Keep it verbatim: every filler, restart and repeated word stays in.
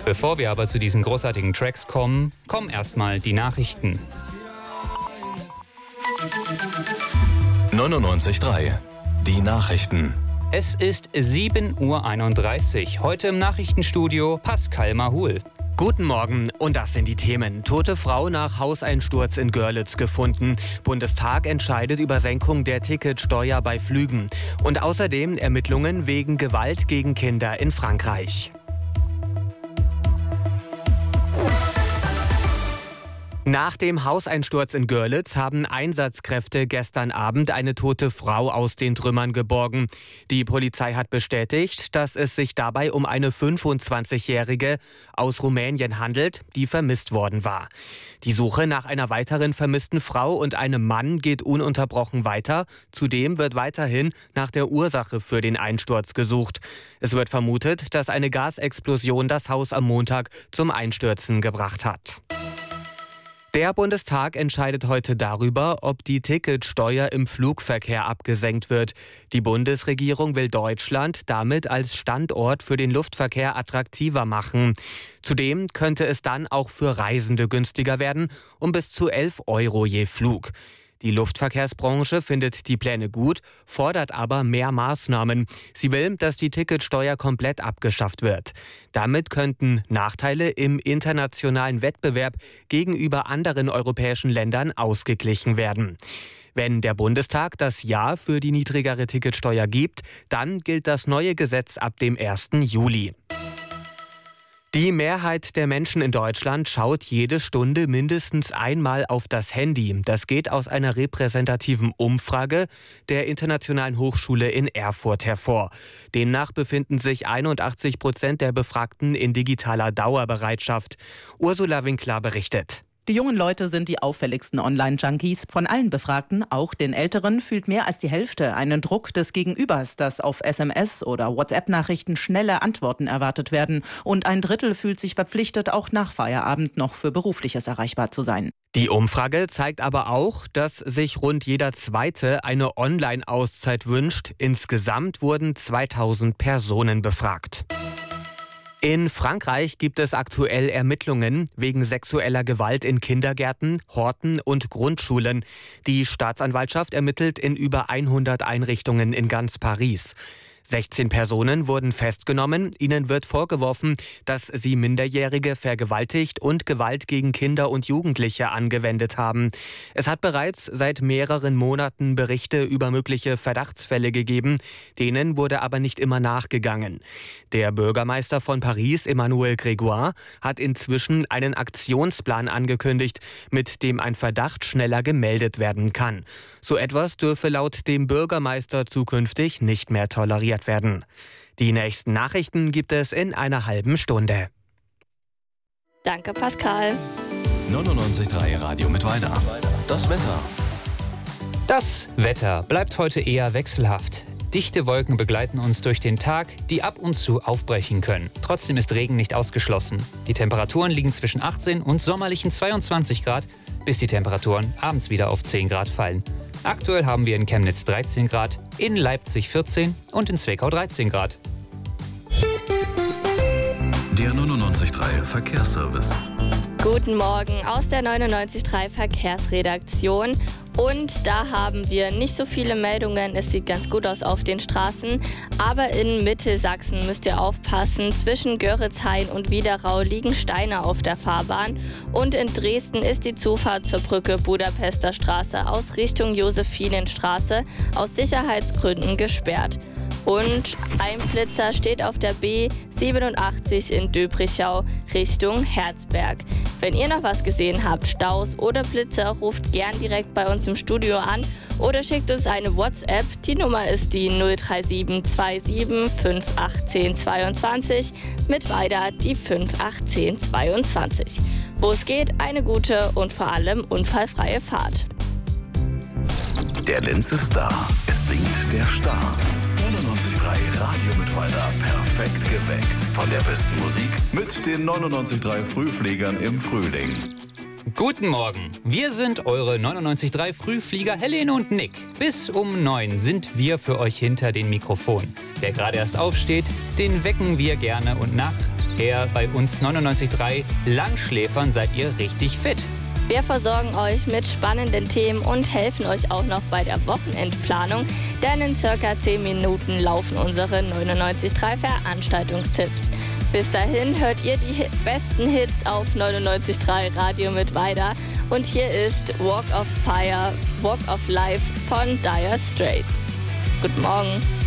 Bevor wir aber zu diesen großartigen Tracks kommen, kommen erstmal die Nachrichten. neunundneunzig Komma drei. Die Nachrichten. Es ist sieben Uhr einunddreißig. Heute im Nachrichtenstudio Pascal Mahul. Guten Morgen und das sind die Themen. Tote Frau nach Hauseinsturz in Görlitz gefunden. Bundestag entscheidet über Senkung der Ticketsteuer bei Flügen. Und außerdem Ermittlungen wegen Gewalt gegen Kinder in Frankreich. Nach dem Hauseinsturz in Görlitz haben Einsatzkräfte gestern Abend eine tote Frau aus den Trümmern geborgen. Die Polizei hat bestätigt, dass es sich dabei um eine fünfundzwanzigjährige aus Rumänien handelt, die vermisst worden war. Die Suche nach einer weiteren vermissten Frau und einem Mann geht ununterbrochen weiter. Zudem wird weiterhin nach der Ursache für den Einsturz gesucht. Es wird vermutet, dass eine Gasexplosion das Haus am Montag zum Einstürzen gebracht hat. Der Bundestag entscheidet heute darüber, ob die Ticketsteuer im Flugverkehr abgesenkt wird. Die Bundesregierung will Deutschland damit als Standort für den Luftverkehr attraktiver machen. Zudem könnte es dann auch für Reisende günstiger werden, um bis zu elf Euro je Flug. Die Luftverkehrsbranche findet die Pläne gut, fordert aber mehr Maßnahmen. Sie will, dass die Ticketsteuer komplett abgeschafft wird. Damit könnten Nachteile im internationalen Wettbewerb gegenüber anderen europäischen Ländern ausgeglichen werden. Wenn der Bundestag das Ja für die niedrigere Ticketsteuer gibt, dann gilt das neue Gesetz ab dem ersten Juli. Die Mehrheit der Menschen in Deutschland schaut jede Stunde mindestens einmal auf das Handy. Das geht aus einer repräsentativen Umfrage der Internationalen Hochschule in Erfurt hervor. Demnach befinden sich einundachtzig Prozent der Befragten in digitaler Dauerbereitschaft. Ursula Winkler berichtet. Die jungen Leute sind die auffälligsten Online-Junkies. Von allen Befragten, auch den Älteren, fühlt mehr als die Hälfte einen Druck des Gegenübers, dass auf S M S oder WhatsApp-Nachrichten schnelle Antworten erwartet werden. Und ein Drittel fühlt sich verpflichtet, auch nach Feierabend noch für Berufliches erreichbar zu sein. Die Umfrage zeigt aber auch, dass sich rund jeder Zweite eine Online-Auszeit wünscht. Insgesamt wurden zweitausend Personen befragt. In Frankreich gibt es aktuell Ermittlungen wegen sexueller Gewalt in Kindergärten, Horten und Grundschulen. Die Staatsanwaltschaft ermittelt in über hundert Einrichtungen in ganz Paris. sechzehn Personen wurden festgenommen. Ihnen wird vorgeworfen, dass sie Minderjährige vergewaltigt und Gewalt gegen Kinder und Jugendliche angewendet haben. Es hat bereits seit mehreren Monaten Berichte über mögliche Verdachtsfälle gegeben. Denen wurde aber nicht immer nachgegangen. Der Bürgermeister von Paris, Emmanuel Grégoire, hat inzwischen einen Aktionsplan angekündigt, mit dem ein Verdacht schneller gemeldet werden kann. So etwas dürfe laut dem Bürgermeister zukünftig nicht mehr toleriert werden. Die nächsten Nachrichten gibt es in einer halben Stunde. Danke, Pascal. neunundneunzig Komma drei Radio mit Weiter. Das Wetter. Das Wetter bleibt heute eher wechselhaft. Dichte Wolken begleiten uns durch den Tag, die ab und zu aufbrechen können. Trotzdem ist Regen nicht ausgeschlossen. Die Temperaturen liegen zwischen achtzehn und sommerlichen zweiundzwanzig Grad, bis die Temperaturen abends wieder auf zehn Grad fallen. Aktuell haben wir in Chemnitz dreizehn Grad, in Leipzig vierzehn und in Zwickau dreizehn Grad. Der neunundneunzig Komma drei Verkehrsservice. Guten Morgen aus der neunundneunzig Komma drei Verkehrsredaktion. Und da haben wir nicht so viele Meldungen. Es sieht ganz gut aus auf den Straßen. Aber in Mittelsachsen müsst ihr aufpassen. Zwischen Görritzhain und Wiederau liegen Steine auf der Fahrbahn. Und in Dresden ist die Zufahrt zur Brücke Budapester Straße aus Richtung Josephinenstraße aus Sicherheitsgründen gesperrt. Und ein Blitzer steht auf der B siebenundachtzig in Döbrichau Richtung Herzberg. Wenn ihr noch was gesehen habt, Staus oder Blitzer, ruft gern direkt bei uns im Studio an oder schickt uns eine WhatsApp. Die Nummer ist die null drei sieben zwei sieben fünf acht eins zwei zwei mit weiter die fünf acht eins zwei zwei. Wo es geht, eine gute und vor allem unfallfreie Fahrt. Der Lenz ist da. Es singt der Star. neunundneunzig Komma drei Radio mit Weiter. Perfekt geweckt. Von der besten Musik mit den neunundneunzig Komma drei Frühfliegern im Frühling. Guten Morgen, wir sind eure neunundneunzig Komma drei Frühflieger Helene und Nick. Bis um neun sind wir für euch hinter den Mikrofonen. Wer gerade erst aufsteht, den wecken wir gerne und nach Her bei uns neunundneunzig Komma drei Langschläfern seid ihr richtig fit. Wir versorgen euch mit spannenden Themen und helfen euch auch noch bei der Wochenendplanung, denn in circa zehn Minuten laufen unsere neunundneunzig Komma drei Veranstaltungstipps. Bis dahin hört ihr die besten Hits auf neunundneunzig Komma drei Radio Mittweida und hier ist Walk of Fire, Walk of Life von Dire Straits. Guten Morgen.